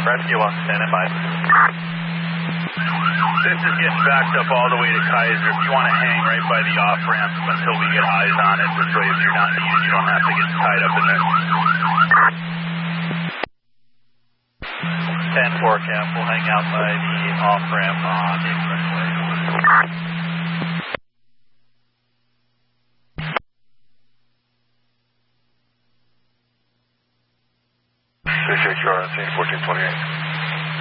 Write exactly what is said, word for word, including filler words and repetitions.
Rescue one, standing by. This is getting backed up all the way to Kaiser. If you want to hang right by the off-ramp until we get eyes on it, this way if you're not needed, you don't have to get tied up in there. ten four Cap, we'll hang out by the off-ramp on the expressway. Appreciate you, R N C, fourteen twenty-eight.